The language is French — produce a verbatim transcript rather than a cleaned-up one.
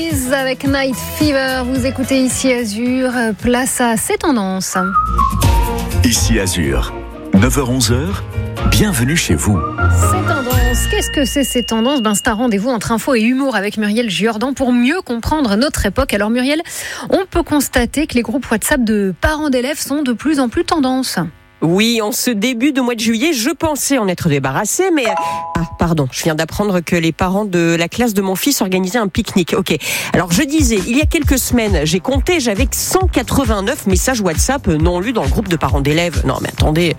Avec Night Fever, vous écoutez Ici Azur, place à ces tendances. Ici Azur, neuf heures onze, bienvenue chez vous. Ces tendances, qu'est-ce que c'est ces tendances ? Ben, c'est un rendez-vous entre info et humour avec Muriel Giordan pour mieux comprendre notre époque. Alors Muriel, on peut constater que les groupes WhatsApp de parents d'élèves sont de plus en plus tendance. Oui, en ce début de mois de juillet, je pensais en être débarrassée, mais... Ah, pardon, je viens d'apprendre que les parents de la classe de mon fils organisaient un pique-nique. Ok, alors je disais, il y a quelques semaines, j'ai compté, j'avais cent quatre-vingt-neuf messages WhatsApp non lus dans le groupe de parents d'élèves. Non mais attendez,